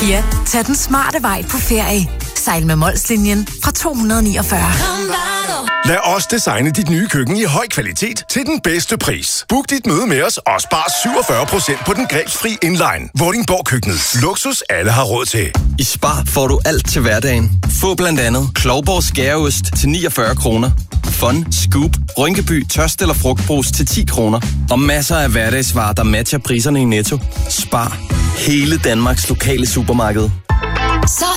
Ja, tag den smarte vej på ferie. Sejl med Molslinjen fra 249. Lad os designe dit nye køkken i høj kvalitet til den bedste pris. Book dit møde med os og spar 47% på den grebsfri inline. Vordingborg Køkkenet. Luksus alle har råd til. I Spar får du alt til hverdagen. Få blandt andet Klovborg skæreost til 49 kroner. Fun, Scoop, Rynkeby tørst eller frugtbrus til 10 kroner. Og masser af hverdagsvarer, der matcher priserne i Netto. Spar. Hele Danmarks lokale supermarked. Så